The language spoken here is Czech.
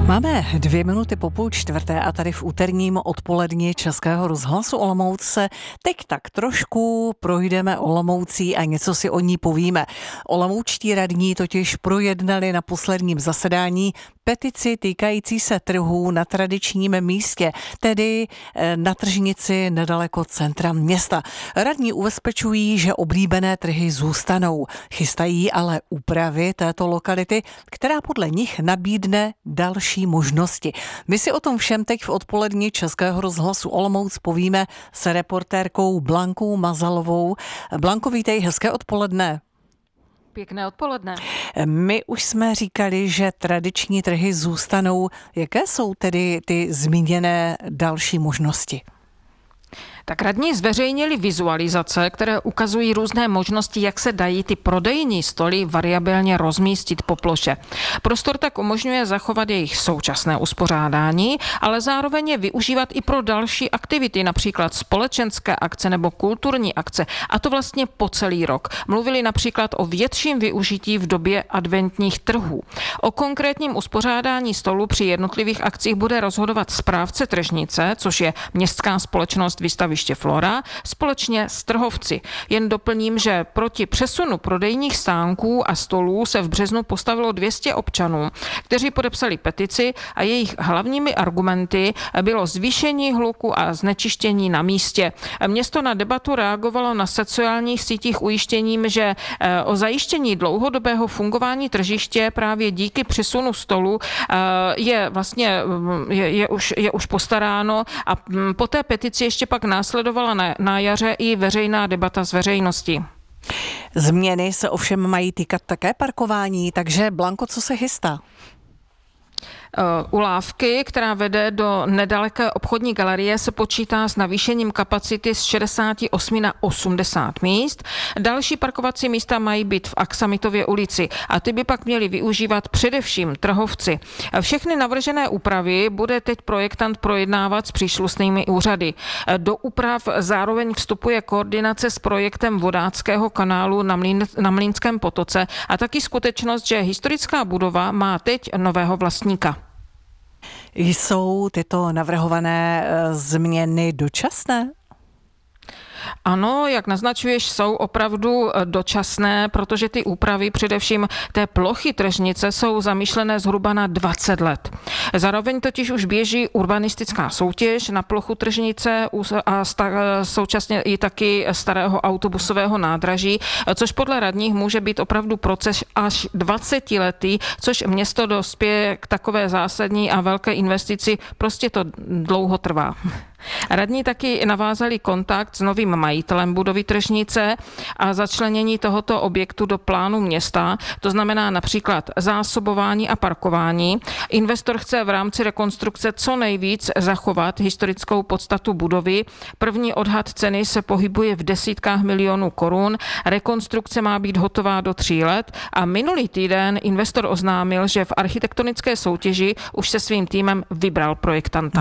Máme 2 minuty po 3:30 a tady v úterním odpoledni Českého rozhlasu Olomouc se teď tak trošku projdeme Olomoucí a něco si o ní povíme. Olomoučtí radní totiž projednali na posledním zasedání petici týkající se trhů na tradičním místě, tedy na tržnici nedaleko centra města. Radní ubezpečují, že oblíbené trhy zůstanou. Chystají ale úpravy této lokality, která podle nich nabídne další možnosti. My si o tom všem teď v odpoledni Českého rozhlasu Olomouc povíme s reportérkou Blankou Mazalovou. Blanko, vítej, hezké odpoledne. Pěkné odpoledne. My už jsme říkali, že tradiční trhy zůstanou. Jaké jsou tedy ty zmíněné další možnosti? Tak radní zveřejnili vizualizace, které ukazují různé možnosti, jak se dají ty prodejní stoly variabilně rozmístit po ploše. Prostor tak umožňuje zachovat jejich současné uspořádání, ale zároveň je využívat i pro další aktivity, například společenské akce nebo kulturní akce, a to vlastně po celý rok. Mluvili například o větším využití v době adventních trhů. O konkrétním uspořádání stolu při jednotlivých akcích bude rozhodovat správce tržnice, což je městská společnost Výstaviště Flora, společně s trhovci. Jen doplním, že proti přesunu prodejních stánků a stolů se v březnu postavilo 200 občanů, kteří podepsali petici a jejich hlavními argumenty bylo zvýšení hluku a znečištění na místě. Město na debatu reagovalo na sociálních sítích ujištěním, že o zajištění dlouhodobého fungování tržiště právě díky přesunu stolu je už postaráno a po té petici ještě pak následovala na jaře i veřejná debata s veřejností. Změny se ovšem mají týkat také parkování, takže Blanko, co se chystá? U lávky, která vede do nedaleké obchodní galerie, se počítá s navýšením kapacity z 68 na 80 míst. Další parkovací místa mají být v Aksamitově ulici a ty by pak měli využívat především trhovci. Všechny navržené úpravy bude teď projektant projednávat s příslušnými úřady. Do úprav zároveň vstupuje koordinace s projektem vodáckého kanálu na Mlýnském potoce a taky skutečnost, že historická budova má teď nového vlastníka. Jsou tyto navrhované změny dočasné? Ano, jak naznačuješ, jsou opravdu dočasné, protože ty úpravy především té plochy tržnice jsou zamýšlené zhruba na 20 let. Zároveň totiž už běží urbanistická soutěž na plochu tržnice a současně i taky starého autobusového nádraží, což podle radních může být opravdu proces až 20 letý, což město dospěje k takové zásadní a velké investici, prostě to dlouho trvá. Radní taky navázali kontakt s novým majitelem budovy tržnice a začlenění tohoto objektu do plánu města, to znamená například zásobování a parkování. Investor chce v rámci rekonstrukce co nejvíc zachovat historickou podstatu budovy. První odhad ceny se pohybuje v desítkách milionů korun. Rekonstrukce má být hotová do 3 let a minulý týden investor oznámil, že v architektonické soutěži už se svým týmem vybral projektanta.